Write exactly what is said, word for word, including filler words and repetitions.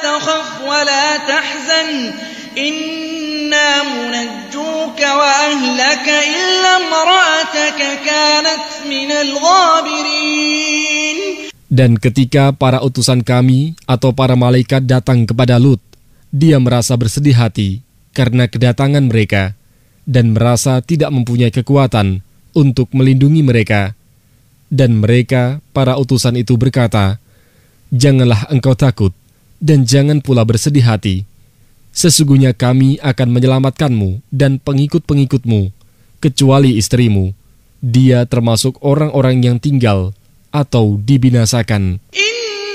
تخف ولا تحزن إنا منجوك وأهلك إلا امرأتك كانت من الغابرين. Dan ketika para utusan kami atau para malaikat datang kepada Lut, dia merasa bersedih hati karena kedatangan mereka dan merasa tidak mempunyai kekuatan untuk melindungi mereka. Dan mereka, para utusan itu berkata, "Janganlah engkau takut dan jangan pula bersedih hati. Sesungguhnya kami akan menyelamatkanmu dan pengikut-pengikutmu, kecuali istrimu. Dia termasuk orang-orang yang tinggal atau dibinasakan."